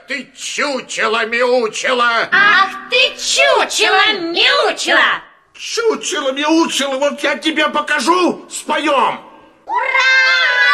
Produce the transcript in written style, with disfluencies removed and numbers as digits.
ты чучело-мяучело! Ах ты чучело-мяучело! Чучело-мяучело, вот я тебе покажу, споем! Ура!